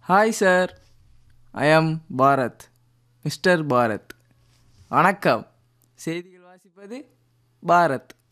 Hi sir, ஐ ஆம் Bharat, mister Bharat. வணக்கம். செய்திகள் வாசிப்பது பாரத்.